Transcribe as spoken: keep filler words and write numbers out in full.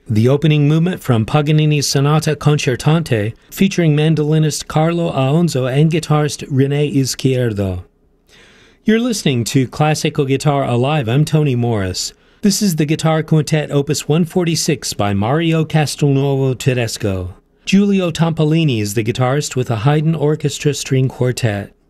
The opening movement from Paganini's Sonata Concertante, featuring mandolinist Carlo Aonzo and guitarist René Izquierdo. You're listening to Classical Guitar Alive. I'm Tony Morris. This is the Guitar Quintet Opus one forty-six by Mario Castelnuovo Tedesco. Giulio Tampolini is the guitarist with a Haydn Orchestra String Quartet.